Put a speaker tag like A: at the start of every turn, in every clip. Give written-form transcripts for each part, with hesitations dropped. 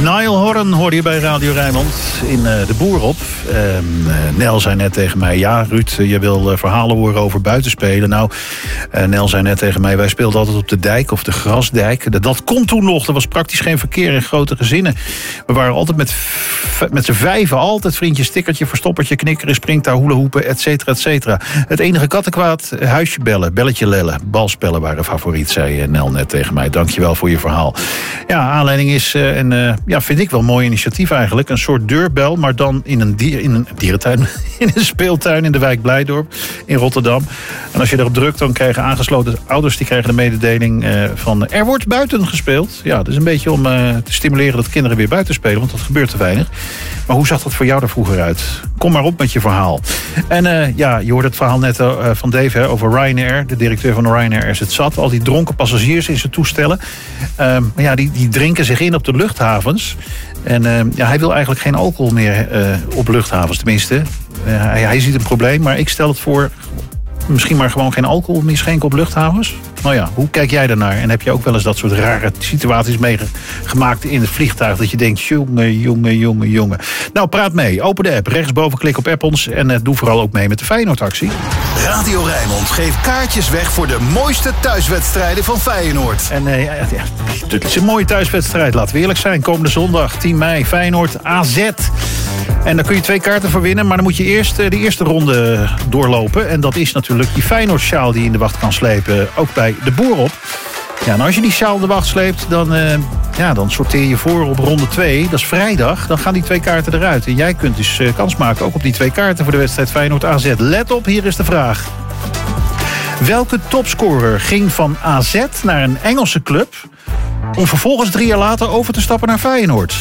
A: Niall Horan hoorde je bij Radio Rijnmond in De Boer op. Nel zei net tegen mij, ja Ruud, je wil verhalen horen over buitenspelen. Nou, Nel zei net tegen mij, wij speelden altijd op de dijk of de grasdijk. Dat kon toen nog, er was praktisch geen verkeer in grote gezinnen. We waren altijd met z'n vijven, altijd vriendjes, stickertje, verstoppertje, knikkeren, springtouw, hoelenhoepen, et cetera, et cetera. Het enige kattenkwaad, huisje bellen, belletje lellen, balspellen waren favoriet, zei Nel net tegen mij. Dankjewel voor je verhaal. Ja, aanleiding is, vind ik wel een mooi initiatief eigenlijk. Een soort deurbel, maar dan in een dierentuin, in een speeltuin in de wijk Blijdorp in Rotterdam. En als je erop drukt, dan krijgen aangesloten ouders die krijgen de mededeling van er wordt buiten gespeeld. Ja, dat is een beetje om te stimuleren dat kinderen weer buiten spelen, want dat gebeurt te weinig. Maar hoe zag dat voor jou er vroeger uit? Kom maar op met je verhaal. En je hoorde het verhaal net van Dave over Ryanair. De directeur van Ryanair is het zat. Al die dronken passagiers in zijn toestellen. Die drinken zich in op de luchthavens. En hij wil eigenlijk geen alcohol meer op luchthavens. Tenminste, hij ziet een probleem. Maar ik stel het voor, misschien maar gewoon geen alcohol meer schenken op luchthavens. Nou ja, hoe kijk jij daarnaar? En heb je ook wel eens dat soort rare situaties meegemaakt in het vliegtuig? Dat je denkt, jongen. Nou, praat mee. Open de app. Rechtsboven klik op app ons. En doe vooral ook mee met de Feyenoord-actie.
B: Radio Rijnmond geeft kaartjes weg voor de mooiste thuiswedstrijden van Feyenoord.
A: En het is een mooie thuiswedstrijd. Laten we eerlijk zijn. Komende zondag, 10 mei, Feyenoord AZ. En daar kun je 2 kaarten voor winnen. Maar dan moet je eerst de eerste ronde doorlopen. En dat is natuurlijk die Feyenoord-sjaal die je in de wacht kan slepen. Ook bij De Boer op. Ja, nou als je die sjaal in de wacht sleept, dan sorteer je voor op ronde 2. Dat is vrijdag. Dan gaan die 2 kaarten eruit. En jij kunt dus kans maken ook op die 2 kaarten voor de wedstrijd Feyenoord AZ. Let op, hier is de vraag. Welke topscorer ging van AZ naar een Engelse club om vervolgens 3 jaar later over te stappen naar Feyenoord?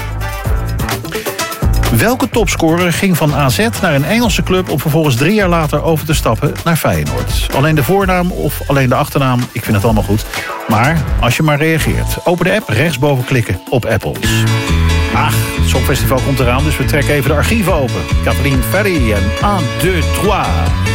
A: Welke topscorer ging van AZ naar een Engelse club om vervolgens 3 jaar later over te stappen naar Feyenoord? Alleen de voornaam of alleen de achternaam, ik vind het allemaal goed. Maar als je maar reageert. Open de app, rechtsboven klikken op Apples. Het Songfestival komt eraan, dus we trekken even de archieven open. Catherine Ferry en 1, 2, 3.